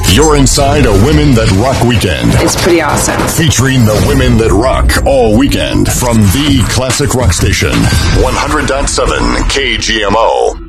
You're inside a Women That Rock weekend. It's pretty awesome. Featuring the women that rock all weekend from the classic rock station, 100.7 KGMO.